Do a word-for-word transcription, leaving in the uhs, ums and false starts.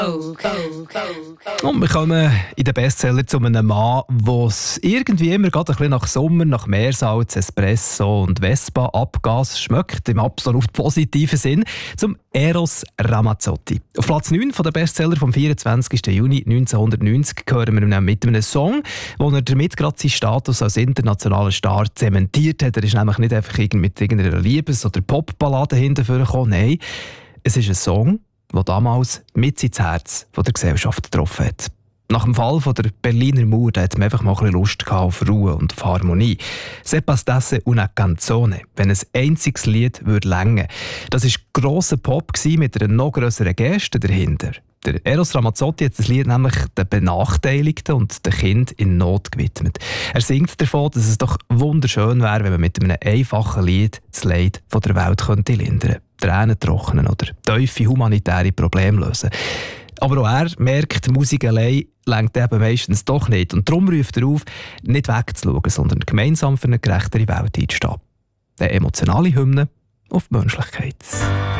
Und wir kommen in den Bestseller zu einem Mann, der es irgendwie immer gerade ein bisschen nach Sommer, nach Meersalz, Espresso und Vespa-Abgas schmeckt, im absolut positiven Sinn, zum Eros Ramazzotti. Auf Platz neun der Bestseller vom vierundzwanzigsten Juni neunzehnhundertneunzig hören wir ihn mit einem Song, wo er damit gerade seinen Status als internationaler Star zementiert hat. Er ist nämlich nicht einfach mit irgendeiner Liebes- oder Popballade hinterhergekommen, nein, es ist ein Song, der damals mit ins Herz der Gesellschaft getroffen hat. Nach dem Fall von der Berliner Mauer hat man einfach mal ein bisschen Lust auf Ruhe und auf Harmonie. «Se bastasse una canzone», wenn ein einziges Lied würde reichen. Das war grosser Pop mit einer noch grösseren Geste dahinter. Der Eros Ramazzotti hat das Lied nämlich den Benachteiligten und den Kindern in Not gewidmet. Er singt davon, dass es doch wunderschön wäre, wenn man mit einem einfachen Lied das Leid von der Welt könnte lindern, Tränen trocknen oder tiefe humanitäre Probleme lösen. Aber auch er merkt, Musik allein reicht eben meistens doch nicht. Und darum ruft er auf, nicht wegzuschauen, sondern gemeinsam für eine gerechtere Welt einzustehen. Eine emotionale Hymne auf die Menschlichkeit.